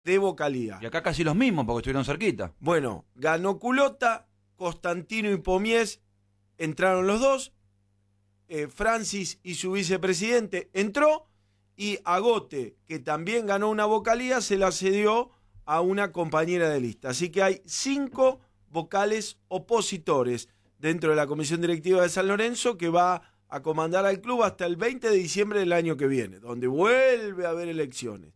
de vocalía. Y acá casi los mismos, porque estuvieron cerquita. Bueno, ganó Culota, Constantino y Pomies entraron los dos, Francis y su vicepresidente entró, y Agote, que también ganó una vocalía, se la cedió a una compañera de lista. Así que hay 5 vocales opositores dentro de la comisión directiva de San Lorenzo, que va a comandar al club hasta el 20 de diciembre del año que viene, donde vuelve a haber elecciones.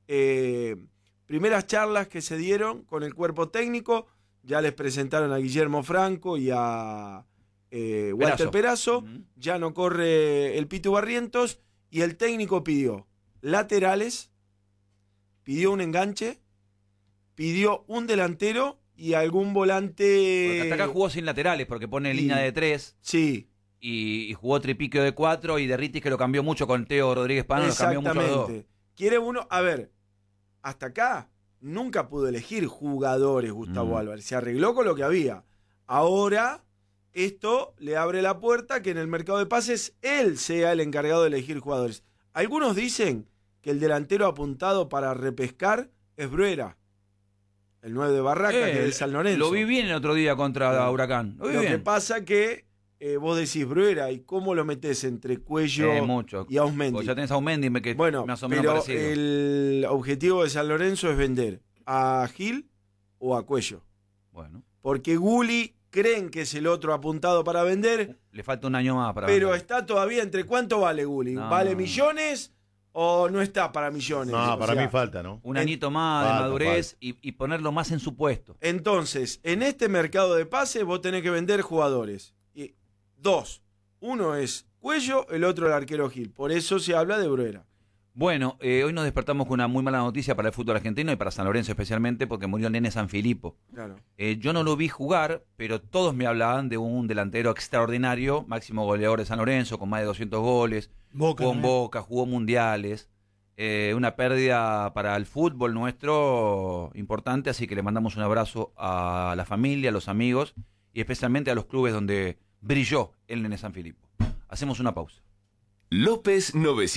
Primeras charlas que se dieron con el cuerpo técnico, ya les presentaron a Guillermo Franco y a Walter Perazo. Ya no corre el Pitu Barrientos, y el técnico pidió laterales, pidió un enganche, pidió un delantero y algún volante. Porque hasta acá jugó sin laterales, porque pone línea de 3. Sí. Y jugó tripiquio de 4, y Derritis, que lo cambió mucho con Teo Rodríguez Pano, lo cambió mucho los dos. Quiere uno, a ver, hasta acá nunca pudo elegir jugadores Gustavo Álvarez, se arregló con lo que había. Ahora esto le abre la puerta que en el mercado de pases él sea el encargado de elegir jugadores. Algunos dicen que el delantero apuntado para repescar es Bruera, el 9 de Barracas, que es del San Lorenzo. Lo vi bien el otro día contra Huracán. Lo que pasa que vos decís Bruera, ¿y cómo lo metés entre Cuello y Ausmendi? Pues ya tenés a Ausmendi, que más o menos pero parecido. El objetivo de San Lorenzo es vender a Gil o a Cuello. Bueno. Porque Gulli creen que es el otro apuntado para vender. Le falta un año más para pero vender. Está todavía entre cuánto vale Gulli. No. ¿Vale millones o no está para millones? No, para mí falta, ¿no? Un añito más de madurez y ponerlo más en su puesto. Entonces, en este mercado de pases vos tenés que vender jugadores. Y 2. Uno es Cuello, el otro el arquero Gil. Por eso se habla de Bruera. Bueno, hoy nos despertamos con una muy mala noticia para el fútbol argentino y para San Lorenzo especialmente, porque murió el nene Sanfilippo. Claro. Yo no lo vi jugar, pero todos me hablaban de un delantero extraordinario, máximo goleador de San Lorenzo, con más de 200 goles, jugó en Boca, jugó mundiales. Una pérdida para el fútbol nuestro importante, así que le mandamos un abrazo a la familia, a los amigos y especialmente a los clubes donde brilló el nene Sanfilippo. Hacemos una pausa. López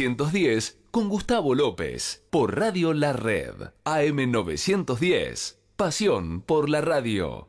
910 con Gustavo López por Radio La Red AM 910. Pasión por la radio.